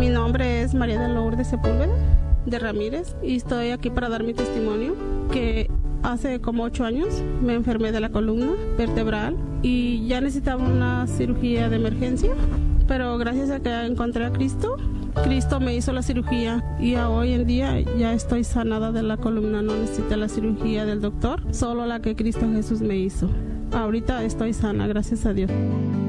Mi nombre es María de Lourdes Sepúlveda de Ramírez y estoy aquí para dar mi testimonio que hace como 8 años me enfermé de la columna vertebral y ya necesitaba una cirugía de emergencia, pero gracias a que encontré a Cristo, Cristo me hizo la cirugía y hoy en día ya estoy sanada de la columna, no necesito la cirugía del doctor, solo la que Cristo Jesús me hizo. Ahorita estoy sana, gracias a Dios.